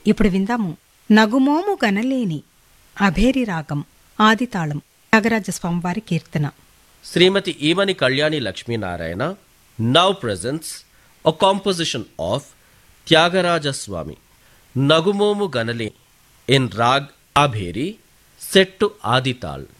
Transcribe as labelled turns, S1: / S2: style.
S1: ఇప్పుడు విందాము నగుమోము గనలేని అభేరి రాగం ఆదితాళం త్యాగరాజ స్వామివారి కీర్తన.
S2: శ్రీమతి Emani Kalyani Lakshminarayana now presents a composition of Tyagaraja Swami, Nagumomu Ganale in Rag Abheri, set to Adital.